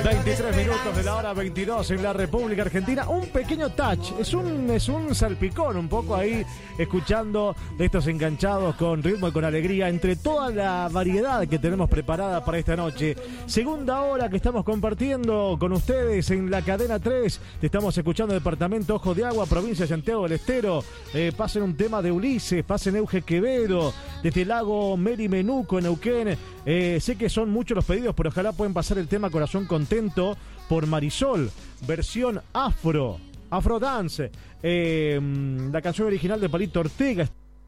23 minutos de la hora 22 en la República Argentina. Un pequeño touch, es un salpicón un poco ahí, escuchando de estos enganchados con ritmo y con alegría, entre toda la variedad que tenemos preparada para esta noche. Segunda hora que estamos compartiendo con ustedes en la cadena 3. Te estamos escuchando Departamento Ojo de Agua, provincia de Santiago del Estero. Pasen un tema de Ulises, pasen Euge Quevedo, desde el lago Meri Menuco en Neuquén. Sé que son muchos los pedidos, pero ojalá pueden pasar el tema Corazón Contento por Marisol, versión Afrodance, la canción original de Palito Ortega.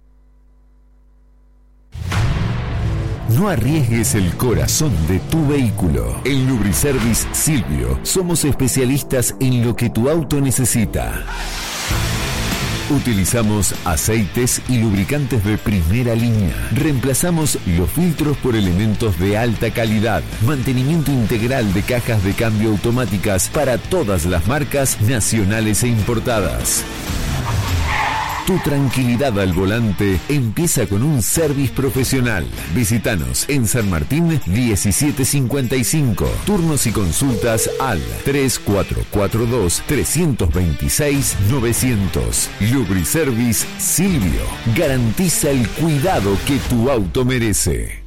No arriesgues el corazón de tu vehículo. En Lubriservice Silvio somos especialistas en lo que tu auto necesita. Utilizamos aceites y lubricantes de primera línea. Reemplazamos los filtros por elementos de alta calidad. Mantenimiento integral de cajas de cambio automáticas para todas las marcas nacionales e importadas. Tu tranquilidad al volante empieza con un service profesional. Visítanos en San Martín 1755. Turnos y consultas al 3442-326-900. Lubriservice Silvio. Garantiza el cuidado que tu auto merece.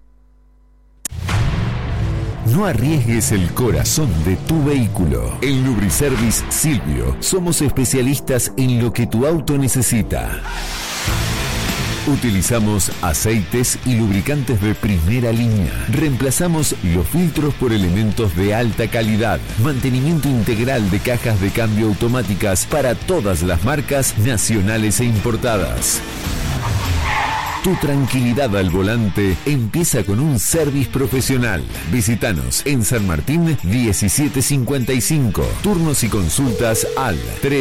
No arriesgues el corazón de tu vehículo. En Lubriservice Silvio somos especialistas en lo que tu auto necesita. Utilizamos aceites y lubricantes de primera línea. Reemplazamos los filtros por elementos de alta calidad. Mantenimiento integral de cajas de cambio automáticas para todas las marcas nacionales e importadas. Tu tranquilidad al volante empieza con un service profesional. Visítanos en San Martín 1755. Turnos y consultas al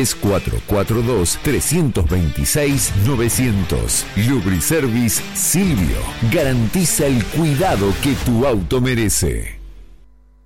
3442-326-900. Lubriservice Silvio. Garantiza el cuidado que tu auto merece.